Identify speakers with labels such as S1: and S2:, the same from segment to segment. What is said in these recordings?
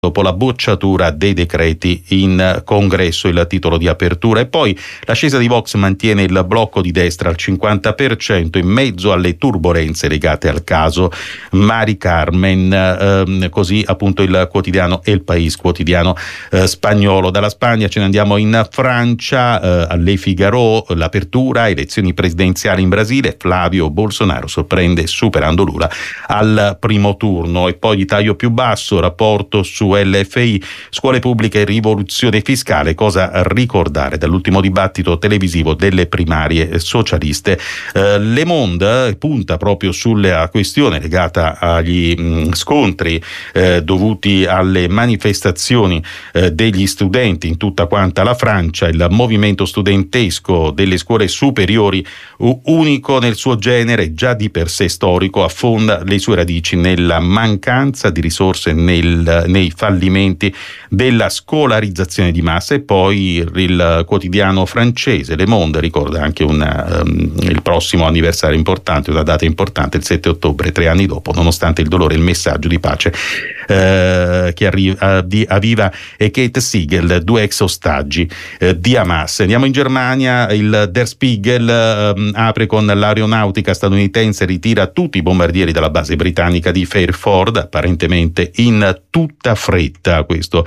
S1: dopo la bocciatura dei decreti in congresso, il titolo di apertura. E poi l'ascesa di Vox mantiene il blocco di destra al 50% in mezzo alle turbolenze legate al caso Mari Carmen, così appunto il quotidiano El País, quotidiano spagnolo. Dalla Spagna ce ne andiamo in Francia, Le Figaro, l'apertura, elezioni presidenziali in Brasile, Flavio Bolsonaro sorprende superando Lula al primo turno. E poi di taglio più basso, rapporto su LFI, scuole pubbliche, rivoluzione fiscale, cosa ricordare dall'ultimo dibattito televisivo delle primarie socialiste. Le Monde punta proprio sulla questione legata agli scontri dovuti alle manifestazioni degli studenti in tutta quanta la Francia. Il movimento studentesco delle scuole superiori, unico nel suo genere, già di per sé storico, affonda le sue radici nella mancanza di risorse, nei fallimenti della scolarizzazione di massa. E poi il quotidiano francese Le Monde ricorda anche il prossimo anniversario importante, una data importante, il 7 ottobre, 3 anni dopo, nonostante il dolore, il messaggio di pace che arriva di Aviva e Kate Siegel, 2 ex ostaggi di Hamas. Andiamo in Germania, il Der Spiegel apre con l'aeronautica statunitense ritira tutti i bombardieri dalla base britannica di Fairford, apparentemente in tutta fretta. Questo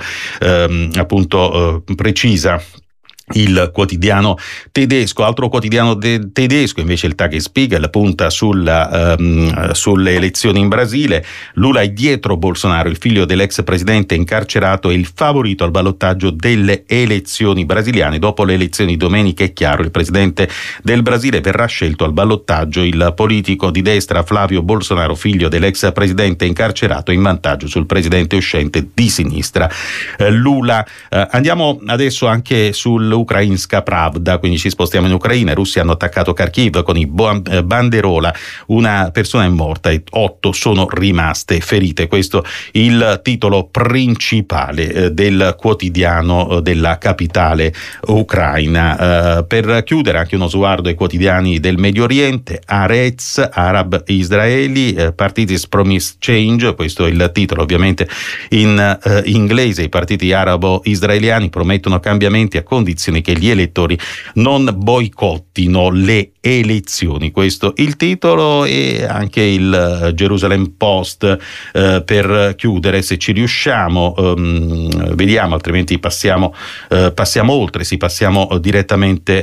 S1: precisa il quotidiano tedesco. Altro quotidiano tedesco invece, il Tagesspiegel, punta sulle elezioni in Brasile. Lula è dietro Bolsonaro, il figlio dell'ex presidente incarcerato è il favorito al ballottaggio delle elezioni brasiliane. Dopo le elezioni di domenica è chiaro, il presidente del Brasile verrà scelto al ballottaggio. Il politico di destra Flavio Bolsonaro, figlio dell'ex presidente incarcerato, in vantaggio sul presidente uscente di sinistra Lula. Andiamo adesso anche Ukrainska Pravda, quindi ci spostiamo in Ucraina. I russi hanno attaccato Kharkiv con i banderola, una persona è morta e 8 sono rimaste ferite. Questo il titolo principale del quotidiano della capitale ucraina. Per chiudere anche uno sguardo ai quotidiani del Medio Oriente. Haaretz, Arab Israeli, Parties Promise Change, questo è il titolo ovviamente in inglese. I partiti arabo-israeliani promettono cambiamenti a condizione che gli elettori non boicottino le elezioni. Questo il titolo. E anche il Jerusalem Post per chiudere, se ci riusciamo, vediamo, altrimenti passiamo oltre, passiamo direttamente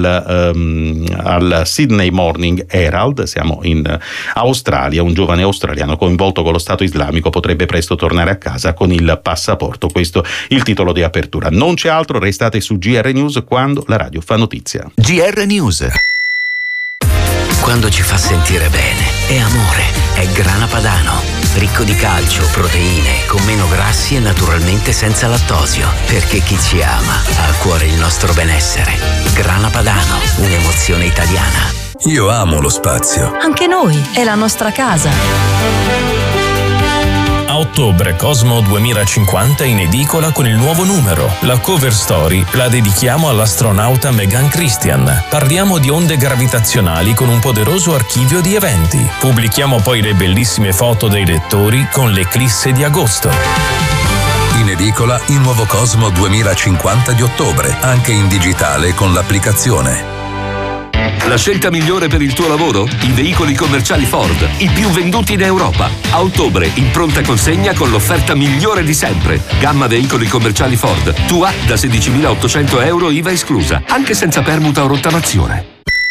S1: al Sydney Morning Herald. Siamo in Australia, un giovane australiano coinvolto con lo Stato islamico potrebbe presto tornare a casa con il passaporto. Questo il titolo di apertura. Non c'è altro, restate su GR News quando la radio fa notizia.
S2: GR News. Quando ci fa sentire bene, è amore, è Grana Padano. Ricco di calcio, proteine, con meno grassi e naturalmente senza lattosio. Perché chi ci ama ha a cuore il nostro benessere. Grana Padano, un'emozione italiana.
S3: Io amo lo spazio.
S4: Anche noi, è la nostra casa.
S5: A ottobre Cosmo 2050 in edicola con il nuovo numero. La cover story la dedichiamo all'astronauta Megan Christian. Parliamo di onde gravitazionali con un poderoso archivio di eventi. Pubblichiamo poi le bellissime foto dei lettori con l'eclisse di agosto.
S3: In edicola il nuovo Cosmo 2050 di ottobre, anche in digitale con l'applicazione.
S6: La scelta migliore per il tuo lavoro? I veicoli commerciali Ford, i più venduti in Europa. A ottobre in pronta consegna con l'offerta migliore di sempre. Gamma veicoli commerciali Ford, tua da 16.800 euro IVA esclusa, anche senza permuta o rottamazione.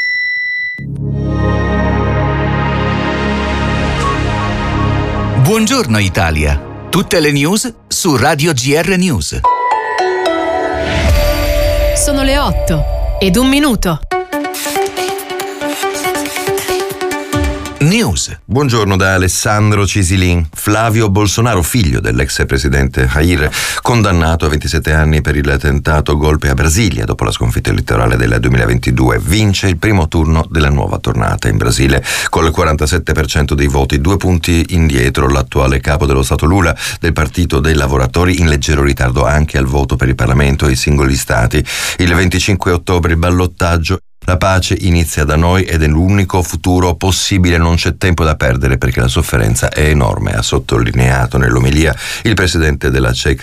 S2: Buongiorno Italia. Tutte le news su Radio GR News.
S4: Sono le 8:01.
S2: News.
S7: Buongiorno da Alessandro Cisilin. Flavio Bolsonaro, figlio dell'ex presidente Jair, condannato a 27 anni per il tentato golpe a Brasilia dopo la sconfitta elettorale del 2022, vince il primo turno della nuova tornata in Brasile col 47% dei voti, 2 punti indietro l'attuale capo dello Stato Lula del Partito dei Lavoratori, in leggero ritardo anche al voto per il Parlamento e i singoli stati. Il 25 ottobre il ballottaggio La pace inizia da noi ed è l'unico futuro possibile, non c'è tempo da perdere perché la sofferenza è enorme, ha sottolineato nell'omelia il presidente della CECA